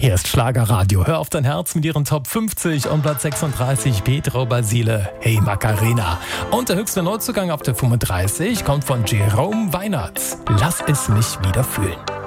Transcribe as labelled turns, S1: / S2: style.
S1: Hier ist Schlagerradio. Hör auf dein Herz mit ihren Top 50 und Platz 36 Pedro Basile, Hey Macarena. Und der höchste Neuzugang auf der 35 kommt von Jerome Weinertz. Lass es mich wieder fühlen.